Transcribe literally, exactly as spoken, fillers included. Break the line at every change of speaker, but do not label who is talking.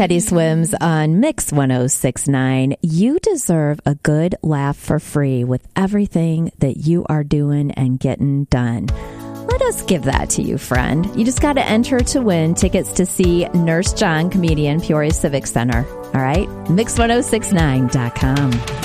Teddy Swims on Mix ten sixty-nine. You deserve a good laugh for free with everything that you are doing and getting done. Let us give that to you, friend. You just got to enter to win tickets to see Nurse John, comedian, Peoria Civic Center. All right? Mix ten sixty-nine dot com.